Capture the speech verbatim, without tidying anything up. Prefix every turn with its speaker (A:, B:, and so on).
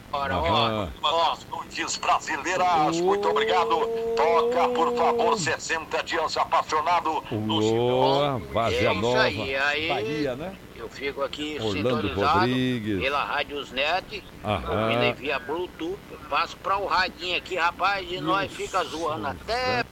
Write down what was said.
A: Ora, ó, nós, noites brasileiras, muito obrigado. Toca, por favor, sessenta dias apaixonado.
B: Boa, Várzea
C: É isso
B: Nova,
C: aí, aí
B: Bahia, né?
C: eu fico aqui
B: Orlando
C: sintonizado
B: Rodrigues.
C: pela Radiosnet,
B: Aham.
C: ouvindo aí via Bluetooth, passo para o radinho aqui, rapaz, e nós fica zoando até